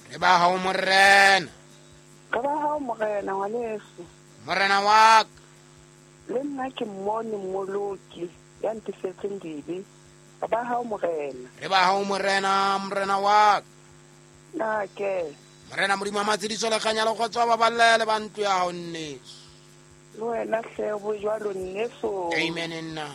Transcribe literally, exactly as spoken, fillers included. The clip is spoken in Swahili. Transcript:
Re ba hao morena. Ka ba hao morena ngwaneso. Morena wa ka. Le nna ke mmone mmoloki ya ntisetseng dibe. Ka ba hao morena. Re ba hao morena morena wa ka. Na ke. Morena modimo matsidiso le kganya le kgotso ba ballele ba ntlo ya hao nneso. Le wena hle bo jwalo nneso. Amen nna.